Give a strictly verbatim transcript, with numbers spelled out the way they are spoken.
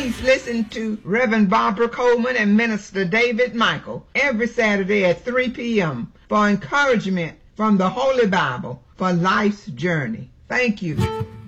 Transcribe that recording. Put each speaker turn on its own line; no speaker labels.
Please listen to Reverend Barbara Coleman and Minister David Michael every Saturday at three p.m. for encouragement from the Holy Bible for life's journey. Thank you.